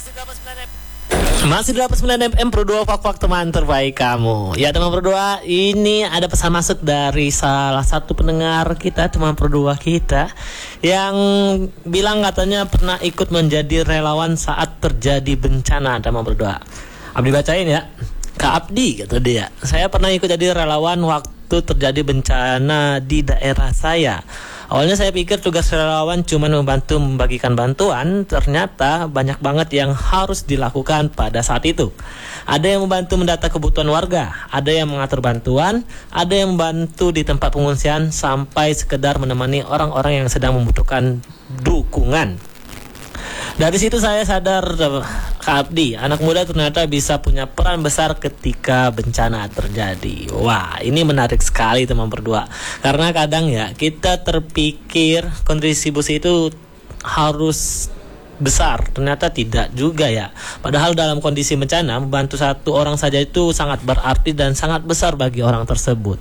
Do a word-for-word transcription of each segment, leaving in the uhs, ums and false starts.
Masih delapan puluh sembilan F M. Masih delapan puluh sembilan F M Pro dua Fak Fak teman terbaik kamu. Ya teman Pro dua, ini ada pesan masuk dari salah satu pendengar kita, teman Pro dua kita, yang bilang katanya pernah ikut menjadi relawan saat terjadi bencana, teman Pro dua. Abdi bacain ya. Kak Abdi kata dia, saya pernah ikut jadi relawan waktu terjadi bencana di daerah saya. Awalnya saya pikir tugas relawan cuma membantu membagikan bantuan, ternyata banyak banget yang harus dilakukan pada saat itu. Ada yang membantu mendata kebutuhan warga, ada yang mengatur bantuan, ada yang membantu di tempat pengungsian, sampai sekedar menemani orang-orang yang sedang membutuhkan dukungan. Dari situ saya sadar, Kak Abdi, anak muda ternyata bisa punya peran besar ketika bencana terjadi. Wah, ini menarik sekali teman berdua. Karena kadang ya kita terpikir kontribusi itu harus besar, ternyata tidak juga ya. Padahal dalam kondisi bencana, membantu satu orang saja itu sangat berarti dan sangat besar bagi orang tersebut.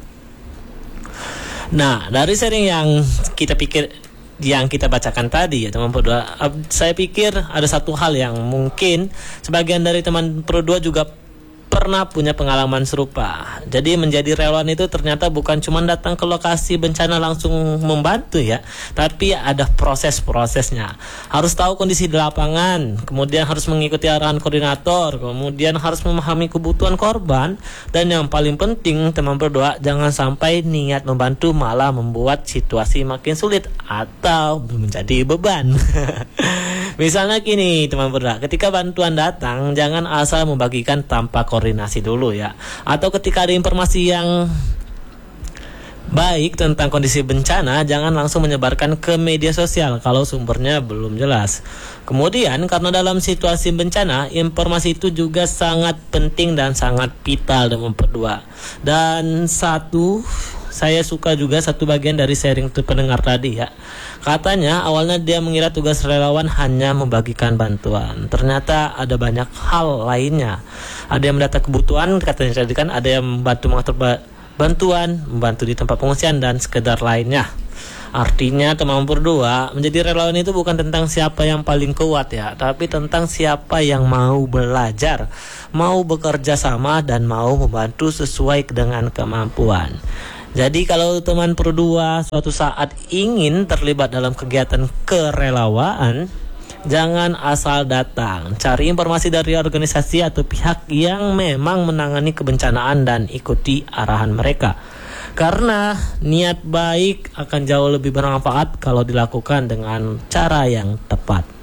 Nah, dari sharing yang kita pikir yang kita bacakan tadi ya teman Pro dua, saya pikir ada satu hal yang mungkin sebagian dari teman Pro dua juga pernah punya pengalaman serupa. Jadi menjadi relawan itu ternyata bukan cuma datang ke lokasi bencana langsung membantu ya, tapi ada proses-prosesnya. Harus tahu kondisi di lapangan, kemudian harus mengikuti arahan koordinator, kemudian harus memahami kebutuhan korban, dan yang paling penting teman berdoa, jangan sampai niat membantu malah membuat situasi makin sulit atau menjadi beban. Misalnya gini teman berdoa, ketika bantuan datang jangan asal membagikan tanpa koordinasi dulu ya. Atau ketika ada informasi yang baik tentang kondisi bencana, jangan langsung menyebarkan ke media sosial kalau sumbernya belum jelas. Kemudian karena dalam situasi bencana, informasi itu juga sangat penting dan sangat vital teman berdua. Dan satu, saya suka juga satu bagian dari sharing itu pendengar tadi ya. Katanya awalnya dia mengira tugas relawan hanya membagikan bantuan. Ternyata ada banyak hal lainnya. Ada yang mendata kebutuhan, katanya tadi kan, ada yang membantu mengatur bantuan, membantu di tempat pengungsian, dan sekedar lainnya. Artinya teman berdua, menjadi relawan itu bukan tentang siapa yang paling kuat ya, tapi tentang siapa yang mau belajar, mau bekerja sama, dan mau membantu sesuai dengan kemampuan. Jadi kalau teman Pro dua suatu saat ingin terlibat dalam kegiatan kerelawaan, jangan asal datang. Cari informasi dari organisasi atau pihak yang memang menangani kebencanaan dan ikuti arahan mereka. Karena niat baik akan jauh lebih bermanfaat kalau dilakukan dengan cara yang tepat.